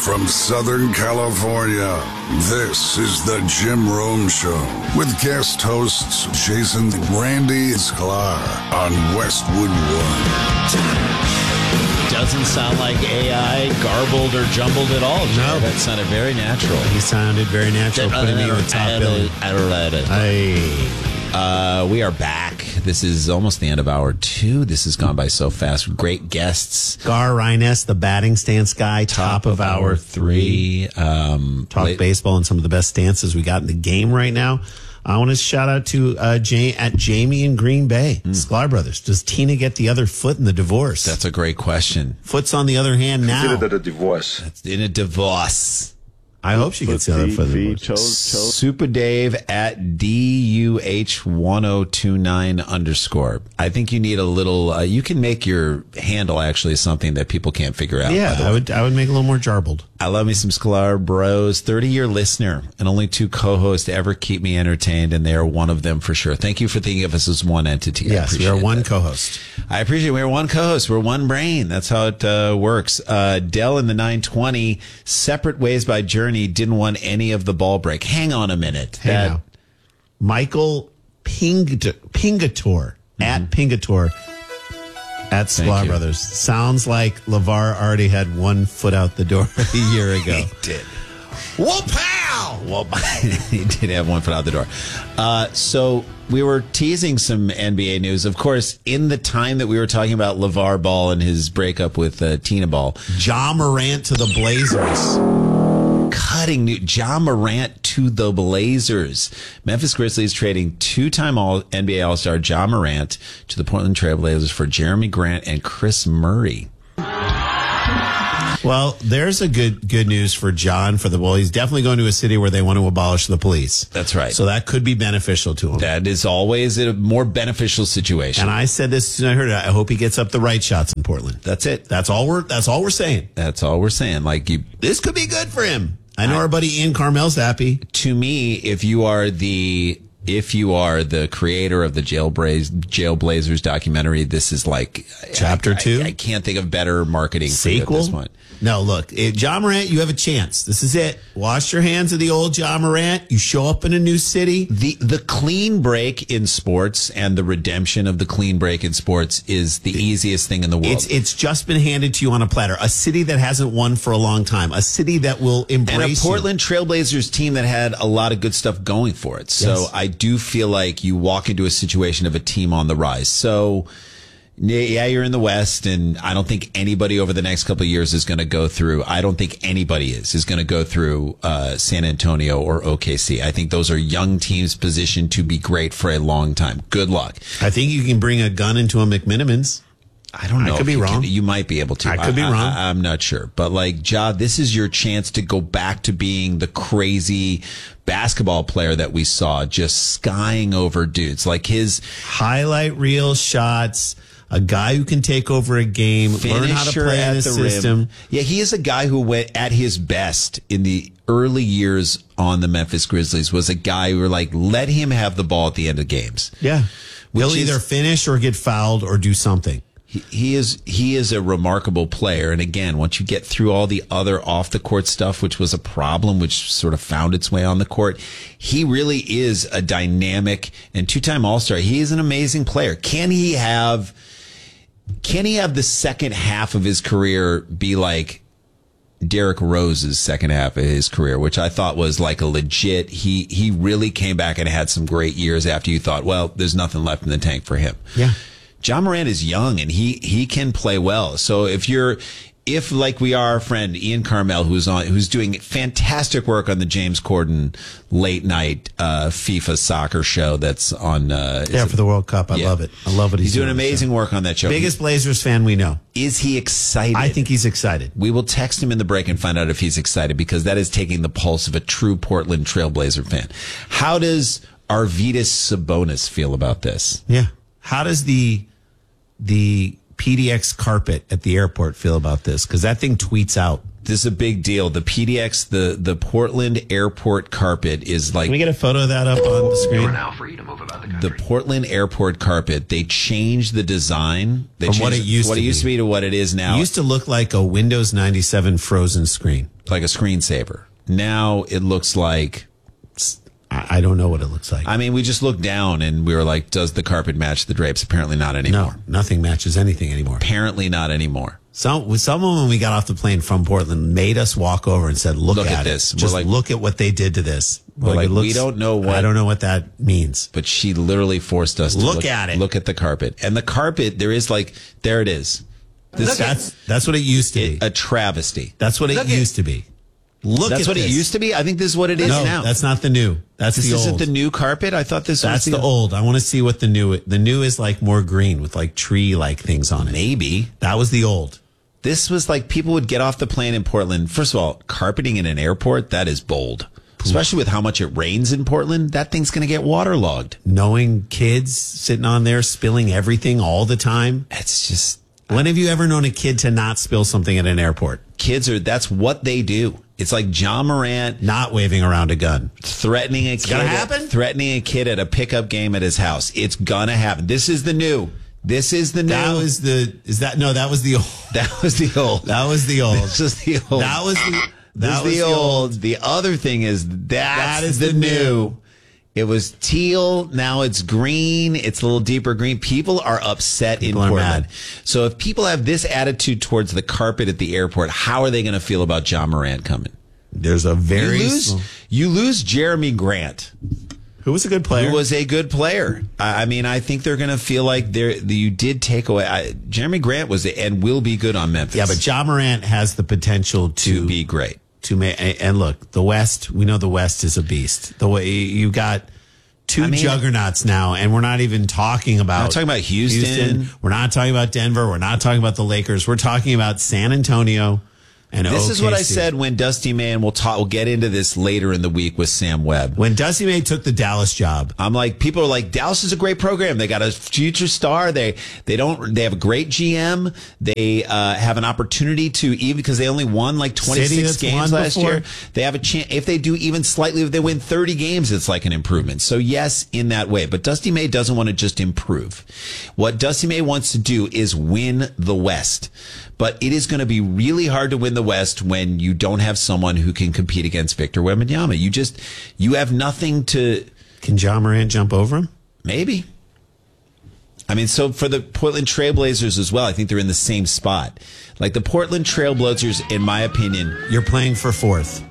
from Southern California, this is the Jim Rome Show with guest hosts Jason Randy Sklar on Westwood One. Doesn't sound like AI garbled or jumbled at all. No. That sounded very natural. He sounded very natural, putting me on top billing. We are back. This is almost the end of hour 2. This has gone by so fast. Great guests. Gar Rines, the batting stance guy, top of hour 3. Talk baseball and some of the best stances we got in the game right now. I want to shout out to Jamie in Green Bay, Sklar Brothers. Does Tina get the other foot in the divorce? That's a great question. Foot's on the other hand now. Consider that a divorce. That's in a divorce. I hope she gets the other foot in the divorce. Super Dave at DUH1029_. I think you need a little. You can make your handle actually something that people can't figure out. Yeah, I would make it a little more jarbled. I love me some Sklar Bros. 30-year listener, and only 2 co-hosts ever keep me entertained, and they are one of them for sure. Thank you for thinking of us as one entity. Yes, we are one co-host. I appreciate it. We're one co-host. We're one brain. That's how it works. Dell in the 920, separate ways by Journey, didn't want any of the ball break. Hang on a minute. Hey now. Michael Pingator, at Pingator, at Sklar Brothers. Sounds like LeVar already had 1 foot out the door a year ago. He did. Whoa-pow! He did have 1 foot out the door. So we were teasing some NBA news. Of course, in the time that we were talking about LeVar Ball and his breakup with Tina Ball. Ja Morant to the Blazers. Cutting new Ja Morant to the Blazers. Memphis Grizzlies trading 2-time NBA All-Star Ja Morant to the Portland Trail Blazers for Jeremy Grant and Chris Murray. Well, there's a good news for John for the Bull. He's definitely going to a city where they want to abolish the police. That's right. So that could be beneficial to him. That is always a more beneficial situation. And I said this and I heard it. I hope he gets up the right shots in Portland. That's it. That's all we're saying. That's all we're saying. This could be good for him. I know our buddy Ian Carmel's happy. To me, if you are the creator of the Jailblazers documentary, this is like chapter 2. I can't think of better marketing sequel for at this point. No, look, Ja Morant, you have a chance. This is it. Wash your hands of the old Ja Morant. You show up in a new city. The clean break in sports and the redemption of the clean break in sports is the easiest thing in the world. It's just been handed to you on a platter. A city that hasn't won for a long time. A city that will embrace and a Portland Trailblazers team that had a lot of good stuff going for it. So yes. I do feel like you walk into a situation of a team on the rise. So yeah, you're in the West, and I don't think anybody over the next couple of years is going to go through. I don't think anybody is going to go through San Antonio or OKC. I think those are young teams positioned to be great for a long time. Good luck. I think you can bring a gun into a McMenamins. I don't know. I could be wrong. You might be able to. I could be wrong. I'm not sure. But Ja, this is your chance to go back to being the crazy basketball player that we saw, just skying over dudes. Like his highlight reel shots. A guy who can take over a game, learn how to play in the system. Rim. Yeah, he is a guy who went at his best in the early years on the Memphis Grizzlies, was a guy who were like, let him have the ball at the end of games. Yeah. He'll either finish or get fouled or do something. He is a remarkable player. And again, once you get through all the other off the court stuff, which was a problem, which sort of found its way on the court, he really is a dynamic and 2-time All-Star. He is an amazing player. Can he have the second half of his career be like Derrick Rose's second half of his career, which I thought was like a legit, he really came back and had some great years after you thought, well, there's nothing left in the tank for him. Yeah. Ja Morant is young and he can play well. So if like we are our friend Ian Carmel, who's doing fantastic work on the James Corden late night FIFA soccer show that's on for the World Cup. I love it. I love what he's doing. Amazing work on that show. Biggest Blazers fan we know. Is he excited? I think he's excited. We will text him in the break and find out if he's excited, because that is taking the pulse of a true Portland Trailblazer fan. How does Arvydas Sabonis feel about this? Yeah. How does the PDX carpet at the airport feel about this? Because that thing tweets out. This is a big deal. The PDX, the Portland airport carpet is like... Can we get a photo of that up on the screen? The Portland airport carpet, they changed the design. They From changed what it used to be to what it is now. It used to look like a Windows 97 frozen screen. Like a screensaver. Now it looks like... I don't know what it looks like. I mean, we just looked down and we were like, does the carpet match the drapes? Apparently not anymore. No, nothing matches anything anymore. Apparently not anymore. Someone, when we got off the plane from Portland, made us walk over and said, look at this. It. Just look at what they did to this. We're like, we don't know what. I don't know what that means. But she literally forced us to look at it. Look at the carpet. And the carpet, there it is. That's what it used to be. A travesty. That's what it used to be. That's what it used to be? I think this is what it is now. That's not the new. That's the old. This isn't the new carpet? I thought this was the old. I want to see what the new is like, more green with like tree-like things on it. Maybe. That was the old. This was like people would get off the plane in Portland. First of all, carpeting in an airport, that is bold. Especially with how much it rains in Portland, that thing's going to get waterlogged. Knowing kids sitting on there spilling everything all the time. It's just... When have you ever known a kid to not spill something at an airport? That's what they do. It's like John Morant not waving around a gun, threatening a kid. Gonna happen? Threatening a kid at a pickup game at his house. It's gonna happen. This is the new. That was the old. That was the old. This is the old. That was the old. The other thing is that is the new. It was teal. Now it's green. It's a little deeper green. People are upset in Portland. Mad. So if people have this attitude towards the carpet at the airport, how are they going to feel about John Morant coming? There's a you lose Jeremy Grant, who was a good player. I mean, I think they're going to feel like you did take away. Jeremy Grant was and will be good on Memphis. Yeah, but John Morant has the potential to be great. And look, the West, we know the West is a beast. The way you've got two juggernauts now, and we're not even talking about... We're not talking about Houston. We're not talking about Denver. We're not talking about the Lakers. We're talking about San Antonio and This OKC. is what I said when Dusty May, and we'll get into this later in the week with Sam Webb. When Dusty May took the Dallas job. I'm like, people are like, Dallas is a great program. They got a future star. They have a great GM. They have an opportunity to, even because they only won like 26 games last year, they have a chance. If they do even slightly, if they win 30 games, it's like an improvement. So yes, in that way. But Dusty May doesn't want to just improve. What Dusty May wants to do is win the West. But it is going to be really hard to win the West when you don't have someone who can compete against Victor Wembanyama. You have nothing to... Can John Morant jump over him? Maybe. I mean, so for the Portland Trailblazers as well, I think they're in the same spot. Like the Portland Trailblazers, in my opinion... You're playing for fourth.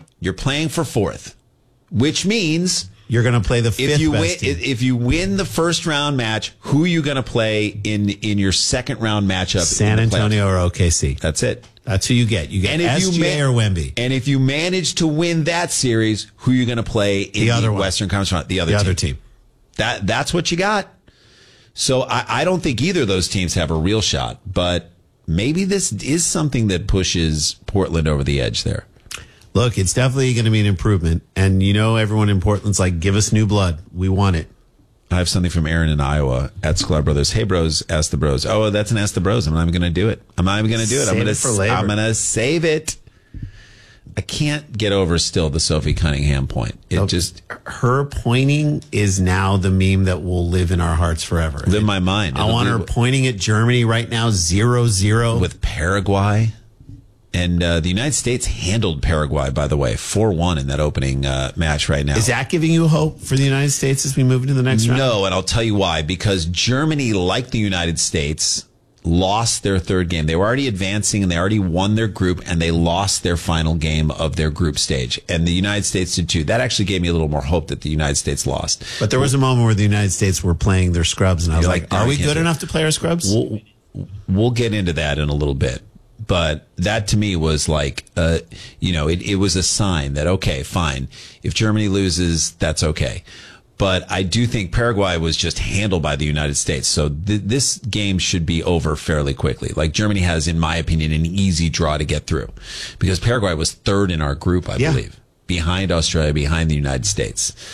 Which means... You're going to play the fifth best team. If you win the first round match, who are you going to play in your second round matchup? San Antonio or OKC. That's it. That's who you get. You get SGA or Wemby. And if you manage to win that series, who are you going to play in the Western Conference round? The other team. That's what you got. So I don't think either of those teams have a real shot, but maybe this is something that pushes Portland over the edge there. Look, it's definitely going to be an improvement. And everyone in Portland's like, give us new blood. We want it. I have something from Aaron in Iowa at Sklar Brothers. Hey, bros, ask the bros. Oh, that's an ask the bros. I'm not even going to do it. I'm going to save it. I can't get over still the Sophie Cunningham point. Her pointing is now the meme that will live in our hearts forever. Live in my mind. I want her pointing at Germany right now, 0-0. With Paraguay. And the United States handled Paraguay, by the way, 4-1 in that opening match right now. Is that giving you hope for the United States as we move into the next round? No, and I'll tell you why. Because Germany, like the United States, lost their third game. They were already advancing, and they already won their group, and they lost their final game of their group stage. And the United States did too. That actually gave me a little more hope that the United States lost. But there was a moment where the United States were playing their scrubs, and I was like, are we good enough to play our scrubs? We'll get into that in a little bit. But that to me was like, it was a sign that, okay, fine. If Germany loses, that's okay. But I do think Paraguay was just handled by the United States. So this game should be over fairly quickly. Like Germany has, in my opinion, an easy draw to get through. Because Paraguay was third in our group, I believe. Behind Australia, behind the United States.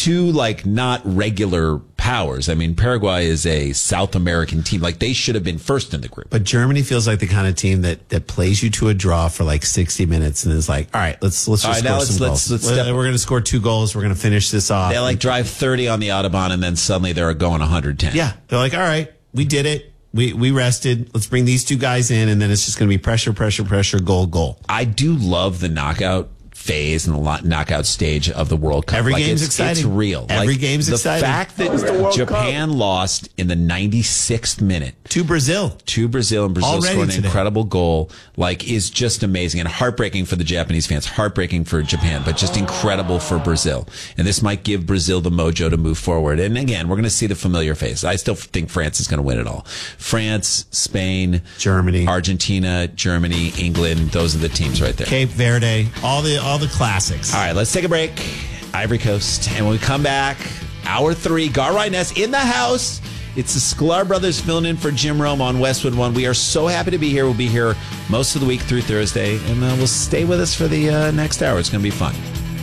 two not regular powers. I mean, Paraguay is a South American team. They should have been first in the group. But Germany feels like the kind of team that plays you to a draw for 60 minutes and is all right, let's just score some goals. We're going to score 2 goals. We're going to finish this off. They drive 30 on the Autobahn and then suddenly they're going 110. Yeah. They're all right, we did it. We rested. Let's bring these 2 guys in, and then it's just going to be pressure, goal. I do love the knockout phase and the knockout stage of the World Cup. Every game's exciting. It's real. Every game's exciting. The fact that Japan lost in the 96th minute to Brazil, and Brazil scored an incredible goal, is just amazing and heartbreaking for the Japanese fans, heartbreaking for Japan, but just incredible for Brazil. And this might give Brazil the mojo to move forward. And again, we're going to see the familiar face. I still think France is going to win it all. France, Spain, Germany, Argentina, Germany, England. Those are the teams right there. Cape Verde, all the classics. All right, let's take a break. Ivory Coast. And when we come back, hour 3, Gar Ryness in the house. It's the Sklar Brothers filling in for Jim Rome on Westwood One. We are so happy to be here. We'll be here most of the week through Thursday, and we'll stay with us for the next hour. It's going to be fun.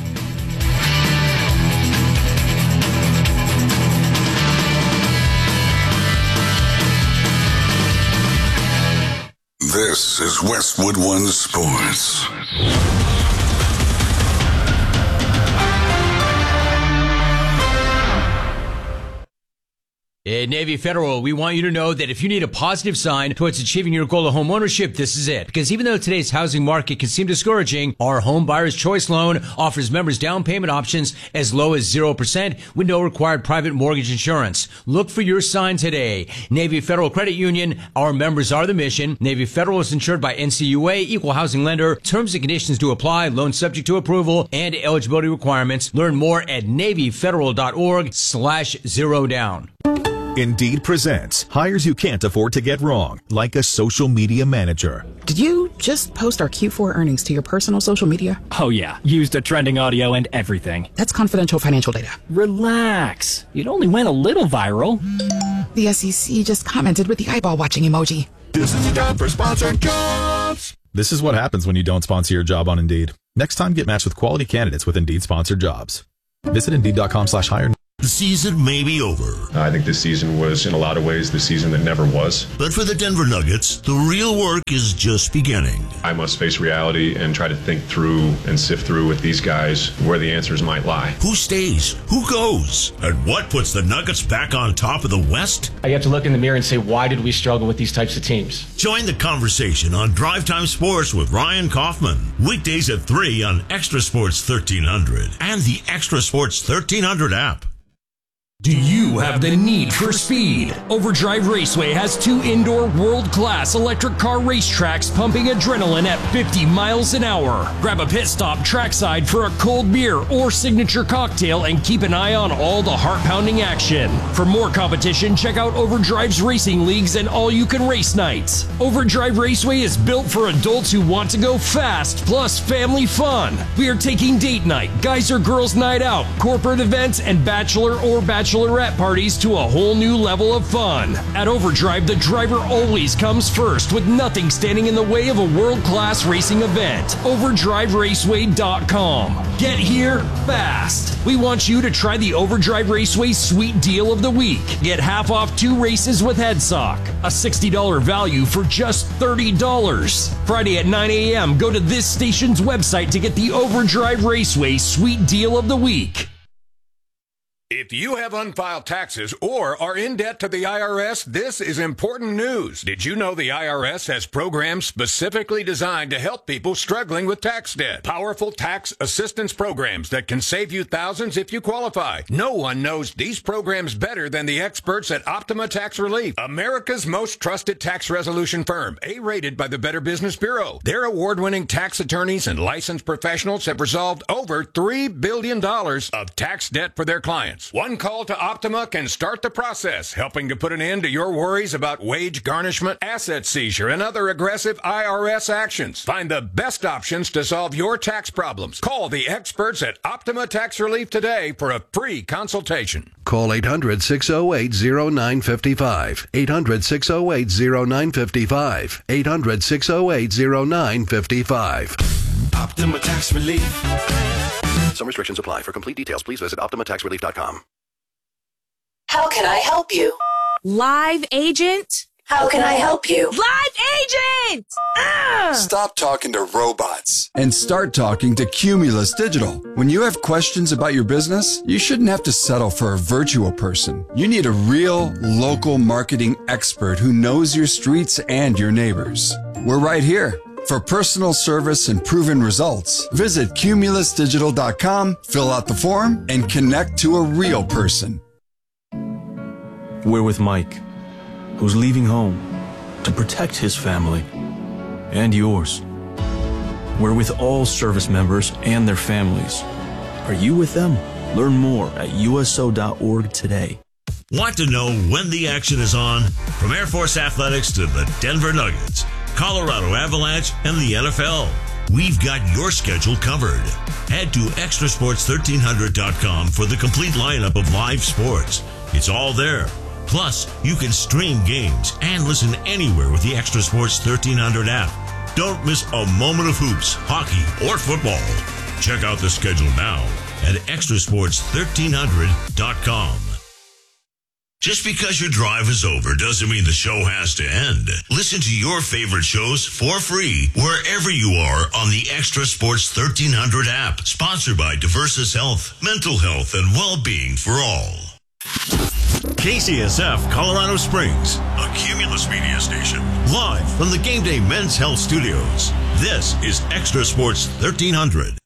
This is Westwood One Sports. At Navy Federal, we want you to know that if you need a positive sign towards achieving your goal of home ownership, this is it. Because even though today's housing market can seem discouraging, our Home Buyer's Choice loan offers members down payment options as low as 0% with no required private mortgage insurance. Look for your sign today. Navy Federal Credit Union, our members are the mission. Navy Federal is insured by NCUA, equal housing lender. Terms and conditions to apply, loan subject to approval, and eligibility requirements. Learn more at NavyFederal.org/0down. Indeed presents hires you can't afford to get wrong, like a social media manager. Did you just post our Q4 earnings to your personal social media? Oh yeah, used a trending audio and everything. That's confidential financial data. Relax. It only went a little viral. The SEC just commented with the eyeball watching emoji. This is the time for sponsored jobs. This is what happens when you don't sponsor your job on Indeed. Next time, get matched with quality candidates with Indeed sponsored jobs. Visit Indeed.com/hire. The season may be over. I think this season was, in a lot of ways, the season that never was. But for the Denver Nuggets, the real work is just beginning. I must face reality and try to think through and sift through with these guys where the answers might lie. Who stays? Who goes? And what puts the Nuggets back on top of the West? I have to look in the mirror and say, why did we struggle with these types of teams? Join the conversation on Drive Time Sports with Ryan Kaufman. Weekdays at 3 on Extra Sports 1300 and the Extra Sports 1300 app. Do you have the need for speed? Overdrive Raceway has 2 indoor world-class electric car racetracks pumping adrenaline at 50 miles an hour. Grab a pit stop trackside for a cold beer or signature cocktail and keep an eye on all the heart-pounding action. For more competition, check out Overdrive's racing leagues and all-you-can race nights. Overdrive Raceway is built for adults who want to go fast, plus family fun. We are taking date night, guys or girls night out, corporate events, and bachelor or bachelorette parties to a whole new level of fun. At Overdrive, the driver always comes first, with nothing standing in the way of a world-class racing event. OverdriveRaceway.com. Get here fast. We want you to try the Overdrive Raceway Sweet Deal of the Week. Get half off 2 races with HeadSock. A $60 value for just $30. Friday at 9 a.m., go to this station's website to get the Overdrive Raceway Sweet Deal of the Week. If you have unfiled taxes or are in debt to the IRS, this is important news. Did you know the IRS has programs specifically designed to help people struggling with tax debt? Powerful tax assistance programs that can save you thousands if you qualify. No one knows these programs better than the experts at Optima Tax Relief, America's most trusted tax resolution firm, A-rated by the Better Business Bureau. Their award-winning tax attorneys and licensed professionals have resolved over $3 billion of tax debt for their clients. One call to Optima can start the process, helping to put an end to your worries about wage garnishment, asset seizure, and other aggressive IRS actions. Find the best options to solve your tax problems. Call the experts at Optima Tax Relief today for a free consultation. Call 800-608-0955. 800-608-0955. 800-608-0955. Optima Tax Relief. Some restrictions apply. For complete details, please visit OptimaTaxRelief.com. How can I help you? Live agent? How can I help you? Live agent! Stop talking to robots and start talking to Cumulus Digital. When you have questions about your business, you shouldn't have to settle for a virtual person. You need a real local marketing expert who knows your streets and your neighbors. We're right here. For personal service and proven results, visit cumulusdigital.com, fill out the form, and connect to a real person. We're with Mike, who's leaving home to protect his family and yours. We're with all service members and their families. Are you with them? Learn more at uso.org today. Want to know when the action is on? From Air Force Athletics to the Denver Nuggets, Colorado Avalanche, and the NFL, we've got your schedule covered. Head to extrasports1300.com for the complete lineup of live sports. It's all there. Plus, you can stream games and listen anywhere with the Extra Sports 1300 app. Don't miss a moment of hoops, hockey, or football. Check out the schedule now at extrasports1300.com. Just because your drive is over doesn't mean the show has to end. Listen to your favorite shows for free wherever you are on the Extra Sports 1300 app. Sponsored by Diversus Health, mental health and well-being for all. KCSF Colorado Springs, a Cumulus Media station, live from the Game Day Men's Health Studios. This is Extra Sports 1300.